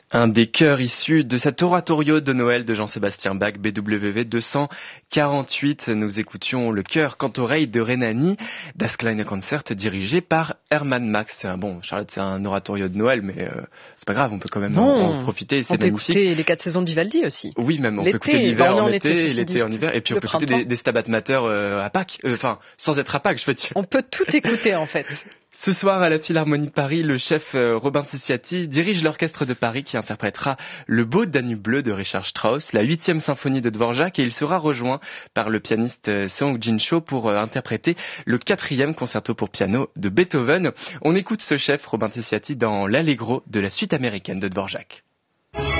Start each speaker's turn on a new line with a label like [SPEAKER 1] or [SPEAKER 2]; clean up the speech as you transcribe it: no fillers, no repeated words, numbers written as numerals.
[SPEAKER 1] Un des chœurs issus de cet oratorio de Noël de Jean-Sébastien Bach, BWV 248. Nous écoutions le chœur Cantoreille de Rhénanie, Das kleine Konzert, dirigé par Hermann Max. Bon, Charlotte, c'est un oratorio de Noël, mais c'est pas grave, on peut quand même en profiter, c'est magnifique.
[SPEAKER 2] On peut écouter les 4 saisons de Vivaldi aussi.
[SPEAKER 1] Oui, même, on peut écouter l'hiver en été, l'été en hiver, et puis on peut écouter des Stabat Mater à Pâques, sans être à Pâques, je veux dire.
[SPEAKER 2] On peut tout écouter, en fait.
[SPEAKER 1] Ce soir, à la Philharmonie de Paris, le chef Robin Tiziati dirige l'orchestre de Paris qui interprétera le beau Danube bleu de Richard Strauss, la 8e symphonie de Dvorak, et il sera rejoint par le pianiste Seong-Jin Cho pour interpréter le 4e concerto pour piano de Beethoven. On écoute ce chef Robin Tiziati dans l'Allegro de la suite américaine de Dvorak.